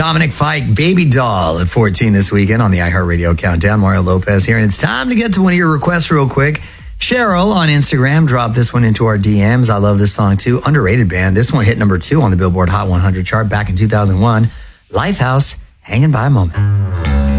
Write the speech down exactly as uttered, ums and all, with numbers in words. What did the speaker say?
Dominic Fike, Baby Doll at fourteen this weekend on the iHeartRadio Countdown. Mario Lopez here, and it's time to get to one of your requests real quick. Cheryl on Instagram dropped this one into our D Ms. I love this song too. Underrated band. This one hit number two on the Billboard Hot one hundred chart back in two thousand one. Lifehouse, Hanging by a Moment.